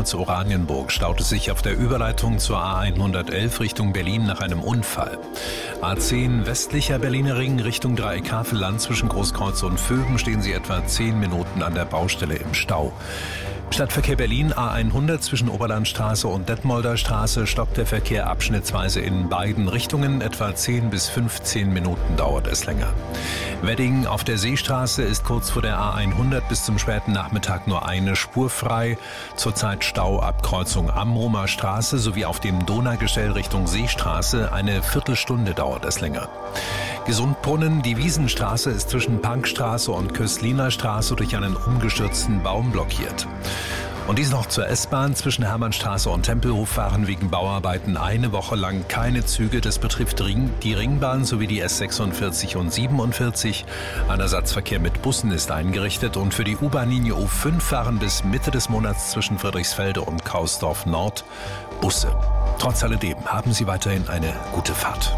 Oranienburg staut es sich auf der Überleitung zur A111 Richtung Berlin nach einem Unfall. A10 westlicher Berliner Ring Richtung Dreieck Havelland zwischen Großkreuz und Vöben stehen Sie etwa 10 Minuten an der Baustelle im Stau. Stadtverkehr Berlin A100 zwischen Oberlandstraße und Detmolder Straße stoppt der Verkehr abschnittsweise in beiden Richtungen. Etwa 10 bis 15 Minuten dauert es länger. Wedding auf der Seestraße ist kurz vor der A100 bis zum späten Nachmittag nur eine Spur frei. Zurzeit Stau ab Kreuzung Amrumer Straße sowie auf dem Donaugestell Richtung Seestraße. Eine Viertelstunde dauert es länger. Gesundbrunnen, die Wiesenstraße ist zwischen Pankstraße und Kösliner Straße durch einen umgestürzten Baum blockiert. Und dies noch zur S-Bahn. Zwischen Hermannstraße und Tempelhof fahren wegen Bauarbeiten eine Woche lang keine Züge. Das betrifft die Ringbahn sowie die S46 und 47. Ein Ersatzverkehr mit Bussen ist eingerichtet. Und für die U-Bahn-Linie U5 fahren bis Mitte des Monats zwischen Friedrichsfelde und Kausdorf Nord Busse. Trotz alledem haben Sie weiterhin eine gute Fahrt.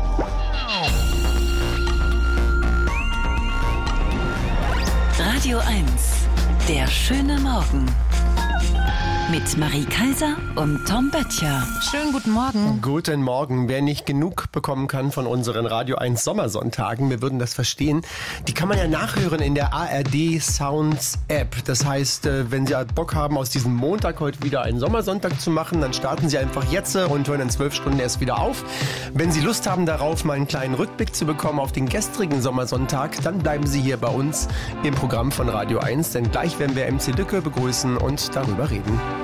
Radio 1, der schöne Morgen. Mit Marie Kaiser und Tom Böttcher. Schönen guten Morgen. Guten Morgen. Wer nicht genug bekommen kann von unseren Radio 1 Sommersonntagen, wir würden das verstehen, die kann man ja nachhören in der ARD Sounds App. Das heißt, wenn Sie Bock haben, aus diesem Montag heute wieder einen Sommersonntag zu machen, dann starten Sie einfach jetzt und hören in 12 Stunden erst wieder auf. Wenn Sie Lust haben darauf, mal einen kleinen Rückblick zu bekommen auf den gestrigen Sommersonntag, dann bleiben Sie hier bei uns im Programm von Radio 1, denn gleich werden wir MC Lücke begrüßen und darüber reden.